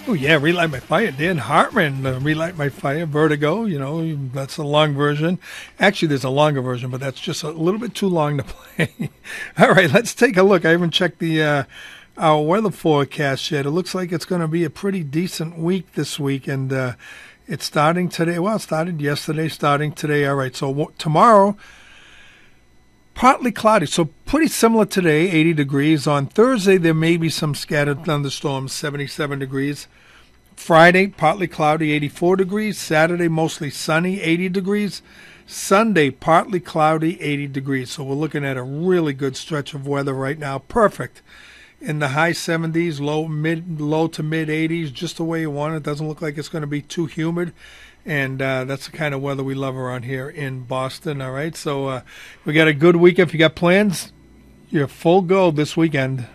Oh, yeah, Relight My Fire. Dan Hartman, Relight My Fire, Vertigo, that's a long version. Actually, there's a longer version, but that's just a little bit too long to play. All right, let's take a look. I haven't checked our weather forecast yet. It looks like it's going to be a pretty decent week this week, and it's starting today. Well, it started yesterday, starting today. All right, so tomorrow, partly cloudy, so pretty similar today, 80 degrees. On Thursday, there may be some scattered thunderstorms, 77 degrees. Friday, partly cloudy, 84 degrees. Saturday, mostly sunny, 80 degrees. Sunday, partly cloudy, 80 degrees. So we're looking at a really good stretch of weather right now. Perfect. In the high 70s, low to mid 80s, just the way you want it. Doesn't look like it's going to be too humid. And that's the kind of weather we love around here in Boston. All right, so we got a good weekend. If you got plans, you're full go this weekend.